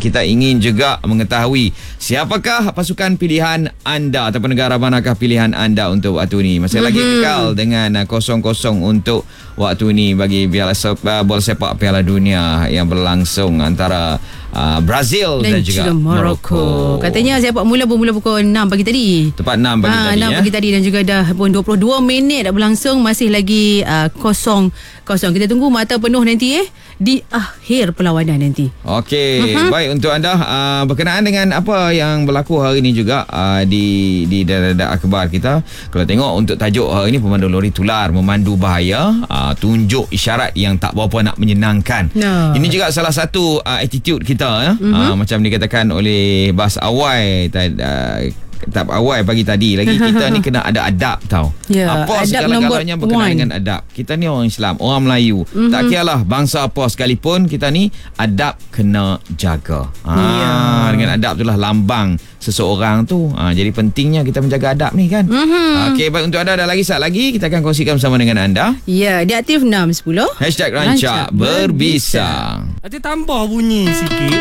kita ingin juga mengetahui siapakah pasukan pilihan anda ataupun negara manakah pilihan anda untuk waktu ni. Masih lagi kekal dengan 0-0 untuk waktu ni bagi bola sepak Piala Dunia yang berlangsung antara Brazil dan juga Morocco. Katanya sepak mula bermula pukul 6 pagi tadi. Tepat 6 pagi tadi. 6 pagi tadi dan juga dah pun 22 minit dah berlangsung, masih lagi 0-0. Kita tunggu mata penuh nanti di akhir perlawanan nanti. Okey, baik untuk anda berkenaan dengan apa yang berlaku hari ini juga di dalam akhbar kita. Kalau tengok untuk tajuk hari ini, pemandu lori tular memandu bahaya, tunjuk isyarat yang tak berapa nak menyenangkan. Ini juga salah satu attitude kita macam dikatakan oleh Bas Awai tahap awal pagi tadi lagi, kita ni kena ada adab tau. Apa segala-galanya berkenaan dengan adab. Kita ni orang Islam, orang Melayu, tak kiralah bangsa apa sekalipun, kita ni adab kena jaga. Dengan adab itulah lambang seseorang tu. Jadi pentingnya kita menjaga adab ni kan. Okey, baik untuk anda, dah lagi saat lagi kita akan kongsikan bersama dengan anda. Ya, di aktif 610 #Rancak Berbisa. Nanti tambah bunyi sikit.